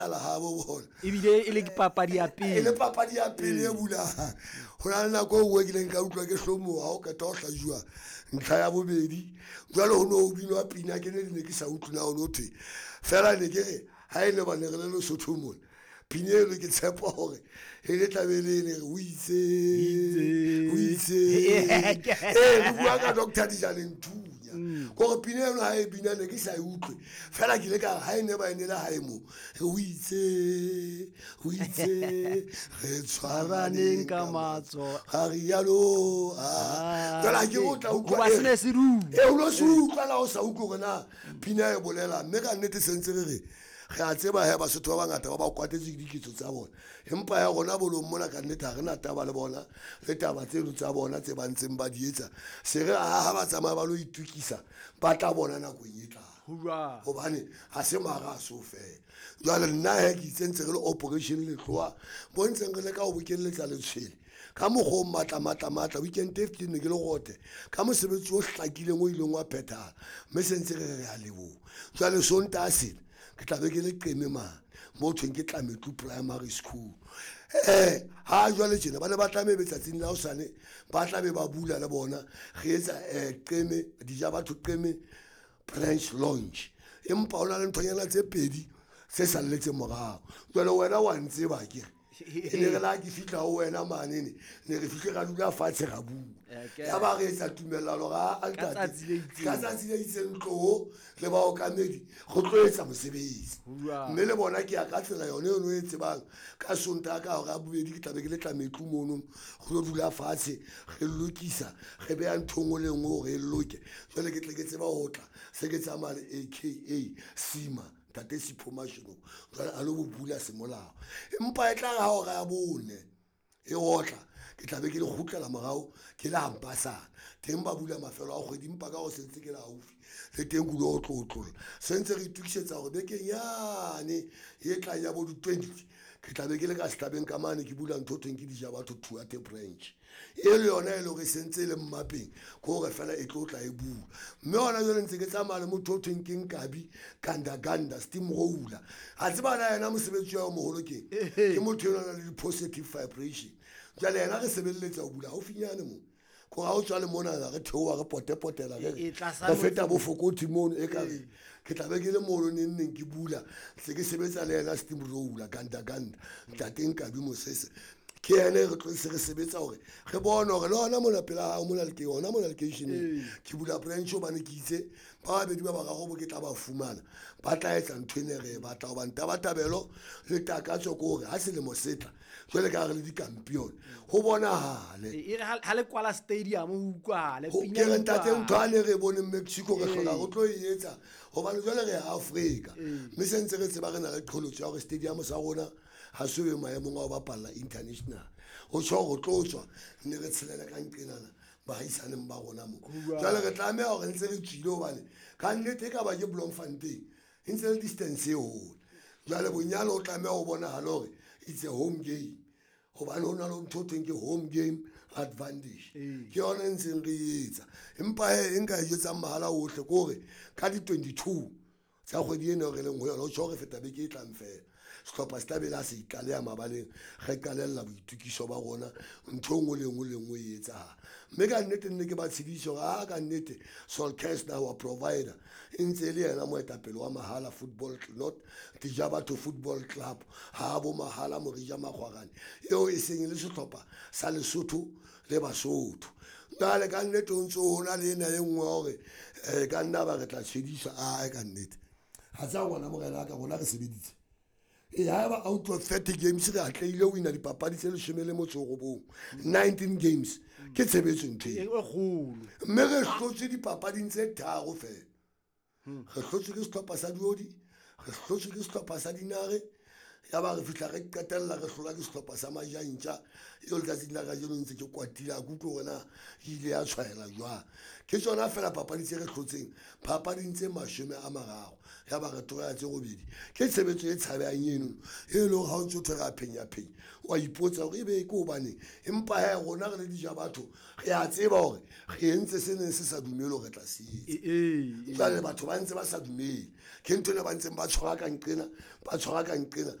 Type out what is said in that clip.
ala ha bo bona ebile e le papadi ya e le pele papadi ya pele e bulang ho na le nako o ke leng ka utlwa ke hlomoha o ka ta hlajua ntlha ya bobedi jwale ho no o binwa pina ke ne ke sa utlwe na o no thwe fela ne ke re ha e le ba ne re le Lesotho mona pinelo ke tshepa hore e le tlabelele o itse re bua ka Dr. Dijaleng Thunya gore pinelo ha e bina ne ke sa utlwe fela ke le ka ha e ne ba ene le ha e mo o itse re tshwaraneng ka matso ha rialo jwale ke o tla utlwa se ne se ru o lo se utlwa la o sa utlwe gore na pina e bolela mme ka nnete sentse re re a tseba he Basotho ba bangata ba ba kwatetse dikitso tsa bona empa ya gona bolong mona ka nnete ha re na taba le bona le taba tseno tsa bona tse ba ntseng ba di etsa se re ha ba tsamaya ba lo itukisa ba tla bona nako e tlang hobane ha se mara so fela jwale nna he ke itse ntse re le operation le tloa bo ntseng re le ka o bokeletsa le tshwele ka mokgo matla weekend 15 ne ke le gote ka mosebetsi o hlakileng o ileng wa phethala mme sentse re a lebo jwale sonta sele ke tla be ke le qeme mane mo thweng ke Tlametlu primary school ha jwale tjena ba ne ba tlame betsatsing la hosane ba tlabe ba bula le bona re etsa qeme dija batho qeme branch launch empa ona le nthonyana tse pedi se salletse morao jwale wena wa ntseba ke ne re la ke fitla ho wena mane ne re fihle ra dula fatshe ra bua ya ba re etsa tumellano ga altate ka tsatsi le itseng tloho le ba okamedi go tlo etsa mosebetsi mme le bona ke ya ka tsela yone eno e tsebang ka Sontaga ka ga bobedi ke tlabe ke le Tlametlu mono go dula fatshe re lokisa re beya nthongo le ngo re loke jwale ke tle ke tseba ho tla se ke tsamaya AKA Sima tate Siphomashono jwale a lo bula semolao empa e tla ga o ga bone e otla ke tlabe ke le khutlela morao ke la hampasana teng ba bula mafelo a kgwedi empa ka go sentse ke la haufi le teng kudu o tlotlolla sentse re itukisetsa gore bekeng yane e tla ya bo di 20 ke tlabe ke le ka setabeng ka mane ke bula ntho teng ke dija batho Tuate branch e le yona e le gore sentse le mmapeng go gore fela e tlo tla e bula mme ona jole ntse ke tsamaya le motho o thweng ke Nkabi Ganda steamroller a tseba na yena mosebetsi wa moholo ke motho yo na le positive vibration jale yena re sebelletsa o bula haufinyane mo go ga o tswa le mona re theoa re potela re feta bo Fokoti mono e ka ke tlabe ke le mono neng ke bula se ke sebetsa le yena steamroller Ganda ntate Nkabi Mosese ke ene re tlo se re sebetsa hore re bona hore le ona mona pela ha mona le ke ona mona location ke bula branch ba ne ke itse ba babedi ba bagago bo ke tla ba fumana ba tla etsa nthwene re batla ho ba ntabatabelo le takatso ko hore ha se le mosetla jwale ka re le di champion ho bona hale ha le kwala stadium ho utlwa le ke re ntate nthwane re bone Mexico re hlola go tlo e etsa hobane jwale re Africa mme sentse re tseba re na le qholotso ya gore stadium sa rona ha se be maemong a ho bapalla international o tsho go tlotswa ne re tshelela ka nqenana ba haisaneng ba rona mo jwale re tlameha hore ntse re tswile hobane ka nnete ka ba ke Bloemfontein ntse le distance e hole jwale bonyalo o tlameha ho bona halo hore it's a home game hobane ho na le ntho teng ke home game advantage ke yona ntse re etsa empa e nka e etsa mahala ohle gore ka di 22 tsa kgwedi eno re leng ho yona o tsho re feta beke e tlang fela sehlopha se tabela se itlaleya mabaleng re qalella boitukiso ba rona ntho ngwe le ngwe e etsa mme ka nnete nne ke ba tshidiso ga ka nnete Solcast na wa provider ntse le yena moetapele wa Mahala Football Not Dija Batho Football Club ha bo Mahala Morija Makgwarane eo e seng le sehlopha sa Lesotho le Basotho ngale ka nnete o ntso hona le ena e nngwe hore ka nna ba re tla tshedisa ka nnete ha tsa bona morena ka rona re sebeditse e ha ba out of 30 games re atleile o ina dipapadi tse 19 games ke tshebetso ntho e kgolo mme re hlotse dipapading tse tharo fela re hlotse ke sehlopha sa diodi re hlotse ke sehlopha sa dinare ya ba re fihla re qetella re hlola ke sehlopha sa majantja eo letsatsing la kajeno ntse ke kwatile a kutlwe gore na ile ya tshwaela jwang ke tsona fela papadi tse re hlotseng papading tse 30 ya ba re troya tse robedi ke tshebetso e tshabehang eno e le ha o ntse o thwe ga phenya wa ipotsa gore ebe ke hobane empa he rona re le dija batho re a tseba hore re entse se neng se sa dumele hore tla se etsa jwale batho ba ntse ba sa dumele ke ntho ene ba ntseng ba tshwara ka nqena